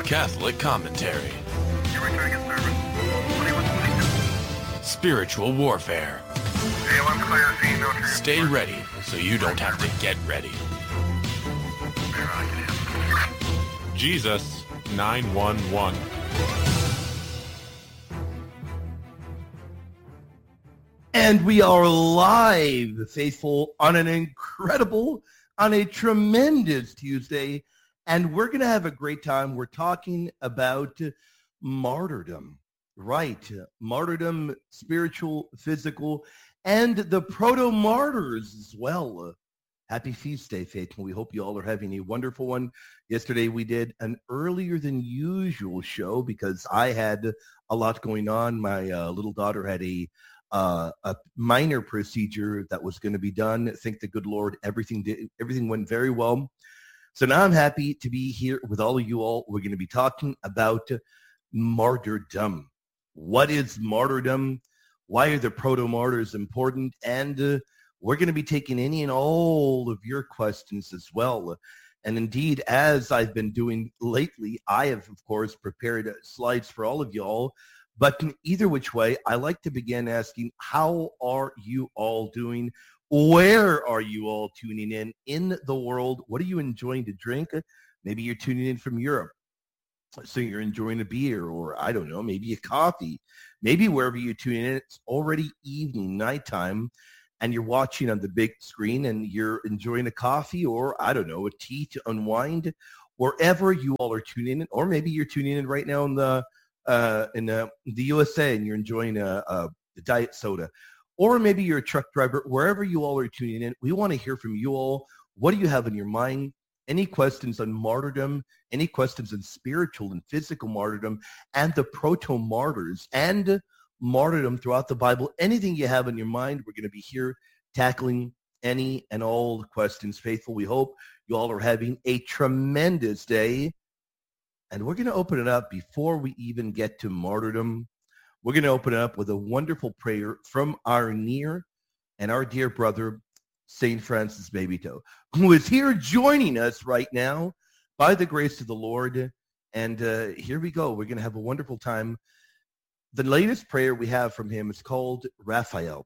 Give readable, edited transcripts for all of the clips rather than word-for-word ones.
Catholic commentary. Spiritual warfare. Stay ready so you don't have to get ready. Jesus 911. And we are live, faithful, on a tremendous Tuesday. And we're going to have a great time. We're talking about martyrdom, right? Martyrdom, spiritual, physical, and the proto-martyrs as well. Happy feast day, faithful. We hope you all are having a wonderful one. Yesterday we did an earlier than usual show because I had a lot going on. My little daughter had a minor procedure that was going to be done. Thank the good Lord, everything went very well. So now I'm happy to be here with all of you all. We're going to be talking about martyrdom. What is martyrdom? Why are the proto-martyrs important? And we're going to be taking any and all of your questions as well. And indeed, as I've been doing lately, I have, of course, prepared slides for all of you all. But in either which way, I like to begin asking, how are you all doing? Where are you all tuning in the world? What are you enjoying to drink? Maybe you're tuning in from Europe, so you're enjoying a beer, or I don't know, maybe a coffee. Maybe wherever you're tuning in, it's already evening, nighttime, and you're watching on the big screen and you're enjoying a coffee or, I don't know, a tea to unwind. Wherever you all are tuning in, or maybe you're tuning in right now in the USA and you're enjoying a diet soda. Or maybe you're a truck driver. Wherever you all are tuning in, we want to hear from you all. What do you have in your mind? Any questions on martyrdom? Any questions on spiritual and physical martyrdom and the proto-martyrs and martyrdom throughout the Bible? Anything you have in your mind, we're going to be here tackling any and all the questions. Faithful, we hope you all are having a tremendous day. And we're going to open it up before we even get to martyrdom. We're going to open it up with a wonderful prayer from our near and our dear brother, St. Francis Babyto, who is here joining us right now by the grace of the Lord. And here we go. We're going to have a wonderful time. The latest prayer we have from him is called Raphael.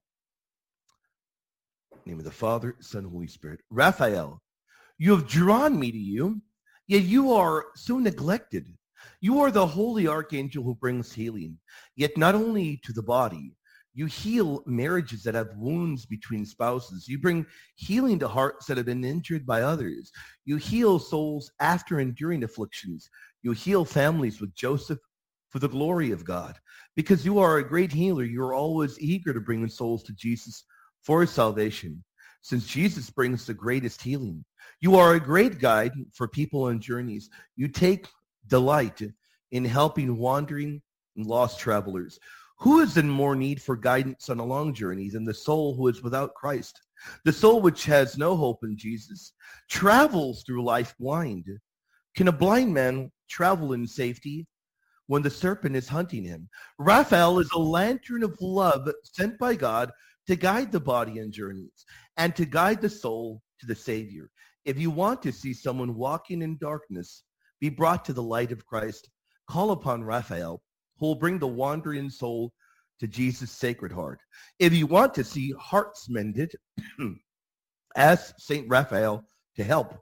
In the name of the Father, Son, and Holy Spirit. Raphael, you have drawn me to you, yet you are so neglected. You are the holy archangel who brings healing, yet not only to the body. You heal marriages that have wounds between spouses. You bring healing to hearts that have been injured by others. You heal souls after enduring afflictions. You heal families with Joseph for the glory of God. Because you are a great healer, you are always eager to bring the souls to Jesus for his salvation, since Jesus brings the greatest healing. You are a great guide for people on journeys. You take delight in helping wandering and lost travelers. Who is in more need for guidance on a long journey than the soul who is without Christ? The soul which has no hope in Jesus travels through life blind. Can a blind man travel in safety when the serpent is hunting him? Raphael is a lantern of love sent by God to guide the body on journeys and to guide the soul to the Savior. If you want to see someone walking in darkness be brought to the light of Christ, call upon Raphael, who will bring the wandering soul to Jesus' sacred heart. If you want to see hearts mended, ask St. Raphael to help.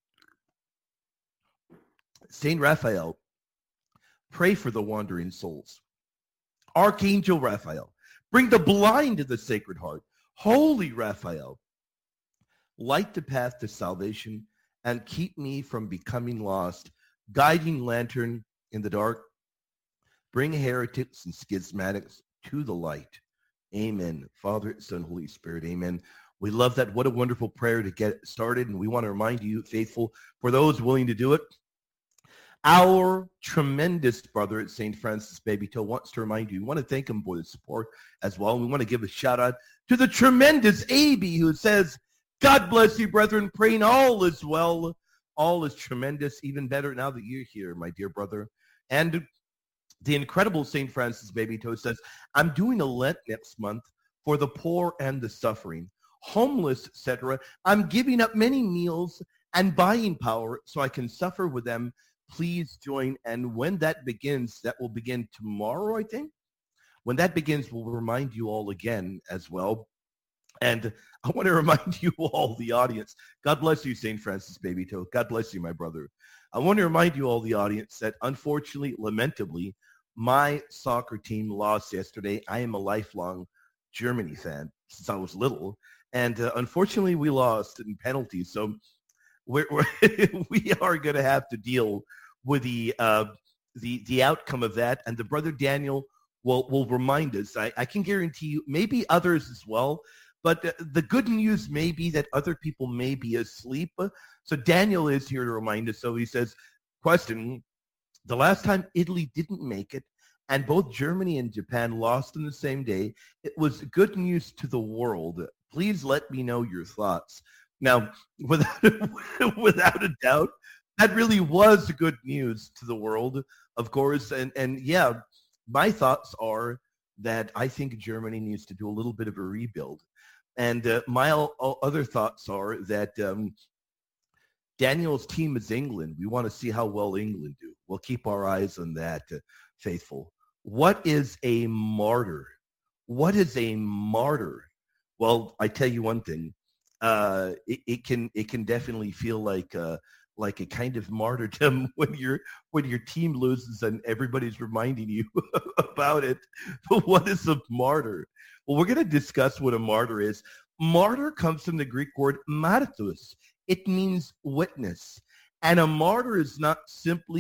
St. Raphael, pray for the wandering souls. Archangel Raphael, bring the blind to the sacred heart. Holy Raphael, light the path to salvation and keep me from becoming lost. Guiding lantern in the dark, bring heretics and schismatics to the light. Amen. Father, Son, Holy Spirit. Amen. We love that. What a wonderful prayer to get started. And we want to remind you, faithful, for those willing to do it, our tremendous brother at St. Francis Babyto wants to remind you, we want to thank him for the support as well. We want to give a shout out to the tremendous AB who says, God bless you, brethren, praying all is well. All is tremendous, even better now that you're here, my dear brother. And the incredible St. Francis Babyto says, I'm doing a Lent next month for the poor and the suffering, homeless, etc. I'm giving up many meals and buying power so I can suffer with them. please join. And when that begins, that will begin tomorrow, I think. When that begins, we'll remind you all again as well. And I want to remind you all, the audience, God bless you, St. Francis Baby Toe. God bless you, my brother. I want to remind you all, the audience, that unfortunately, lamentably, my soccer team lost yesterday. I am a lifelong Germany fan since I was little. And unfortunately, we lost in penalties. So we're we are going to have to deal with the outcome of that. And the brother Daniel will remind us. I can guarantee you, maybe others as well. But the good news may be that other people may be asleep. So Daniel is here to remind us. So he says, question, the last time Italy didn't make it, and both Germany and Japan lost on the same day, it was good news to the world. Please let me know your thoughts. Now, without a doubt, that really was good news to the world, of course. And yeah, my thoughts are that I think Germany needs to do a little bit of a rebuild. And my other thoughts are that Daniel's team is England. We want to see how well England do. We'll keep our eyes on that, faithful. What is a martyr? What is a martyr? Well, I tell you one thing. It can definitely feel like a kind of martyrdom when your team loses and everybody's reminding you about it. But what is a martyr? Well, we're going to discuss what a martyr is. Martyr comes from the Greek word martus. It means witness. And a martyr is not simply